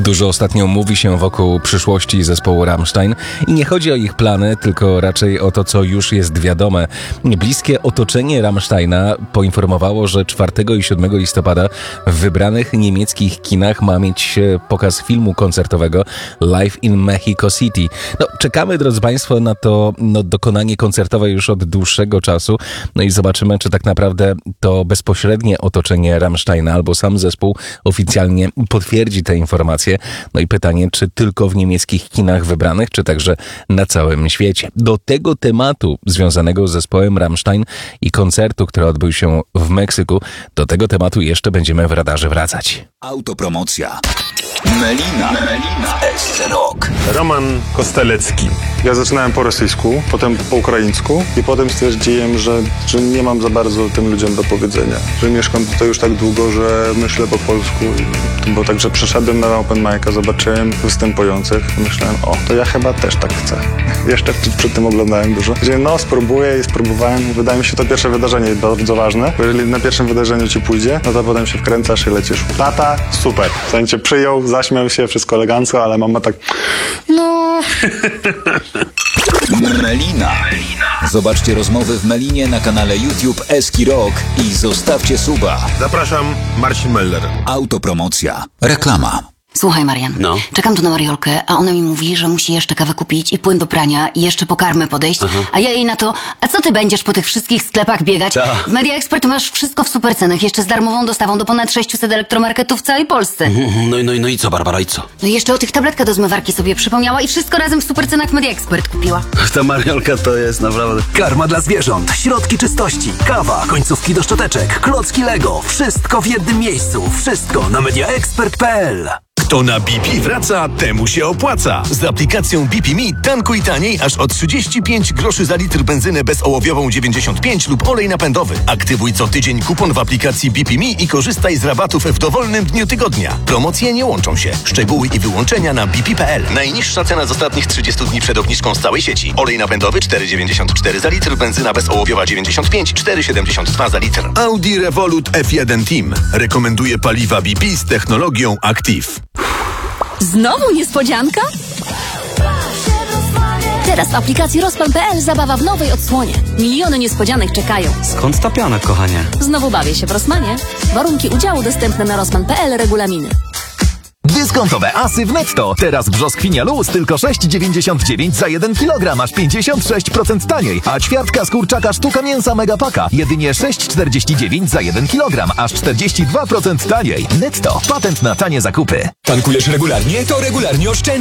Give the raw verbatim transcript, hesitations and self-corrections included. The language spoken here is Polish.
Dużo ostatnio mówi się wokół przyszłości zespołu Rammstein i nie chodzi o ich plany, tylko raczej o to, co już jest wiadome. Bliskie otoczenie Rammsteina poinformowało, że czwartego i siódmego listopada w wybranych niemieckich kinach ma mieć pokaz filmu koncertowego Live in Mexico City. No, czekamy, drodzy Państwo, na to no, dokonanie koncertowe już od dłuższego czasu. No i zobaczymy, czy tak naprawdę to bezpośrednie otoczenie Rammsteina albo sam zespół oficjalnie potwierdzi te informacje. No i pytanie, czy tylko w niemieckich kinach wybranych, czy także na całym świecie. Do tego tematu związanego z zespołem Rammstein i koncertu, który odbył się w Meksyku, do tego tematu jeszcze będziemy w radarze wracać. Autopromocja. Melina. Melina S. Rock. Roman Kostelecki. Ja zaczynałem po rosyjsku, potem po ukraińsku i potem stwierdziłem, że, że nie mam za bardzo tym ludziom do powiedzenia. Że mieszkam tutaj już tak długo, że myślę po polsku. Bo także przyszedłem na open mic'a, zobaczyłem występujących i myślałem, o, to ja chyba też tak chcę. Jeszcze przed tym oglądałem dużo. Powiedziałem, no spróbuję i spróbowałem. Wydaje mi się to pierwsze wydarzenie bardzo ważne. Bo jeżeli na pierwszym wydarzeniu ci pójdzie, no to potem się wkręcasz i lecisz. Tata, super. W sensie przyjął, zaśmiał się, wszystko elegancko, ale mama tak, no... Melina. Zobaczcie rozmowy w Melinie na kanale YouTube Eski Rock i zostawcie suba. Zapraszam, Marcin Meller. Autopromocja. Reklama. Słuchaj, Marian, No. czekam tu na Mariolkę, a ona mi mówi, że musi jeszcze kawę kupić i płyn do prania i jeszcze po karmę podejść, Aha. a ja jej na to, a co ty będziesz po tych wszystkich sklepach biegać? Ta. W Media Expert masz wszystko w super cenach, jeszcze z darmową dostawą do ponad sześciuset elektromarketów w całej Polsce. No i, no i, no i co, Barbara, i co? No i jeszcze o tych tabletkach do zmywarki sobie przypomniała i wszystko razem w super cenach w Media Expert kupiła. Ta Mariolka to jest naprawdę... Karma dla zwierząt, środki czystości, kawa, końcówki do szczoteczek, klocki Lego. Wszystko w jednym miejscu. Wszystko na mediaexpert kropka p l. Kto na B P wraca, temu się opłaca. Z aplikacją B P Me tankuj taniej aż o trzydzieści pięć groszy za litr benzynę bezołowiową dziewięćdziesiąt pięć lub olej napędowy. Aktywuj co tydzień kupon w aplikacji B P Me i korzystaj z rabatów w dowolnym dniu tygodnia. Promocje nie łączą się. Szczegóły i wyłączenia na b p kropka p l. Najniższa cena z ostatnich trzydziestu dni przed obniżką z całej sieci. Olej napędowy cztery dziewięćdziesiąt cztery za litr, benzyna bezołowiowa dziewięćdziesiąt pięć, cztery siedemdziesiąt dwa za litr. Audi Revolut F jeden Team rekomenduje paliwa B P z technologią Active. Znowu niespodzianka? Teraz w aplikacji Rozpal kropka p l zabawa w nowej odsłonie. Miliony niespodzianek czekają. Skąd ta piana, kochanie? Znowu bawię się w Rossmanie. Warunki udziału dostępne na Rossmann kropka p l, regulaminy. Dyskontowe asy w Netto. Teraz brzoskwinia luz tylko sześć dziewięćdziesiąt dziewięć za jeden kilogram, aż pięćdziesiąt sześć procent taniej. A ćwiartka z kurczaka sztuka mięsa Megapaka jedynie sześć czterdzieści dziewięć za jeden kilogram, aż czterdzieści dwa procent taniej. Netto. Patent na tanie zakupy. Tankujesz regularnie? To regularnie oszczędź.